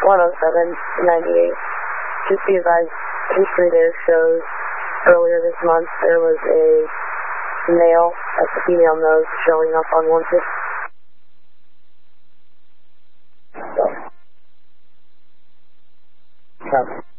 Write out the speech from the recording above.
10798. Just be advised, history there shows earlier this month there was a male at the female nose showing up on 150. Copy.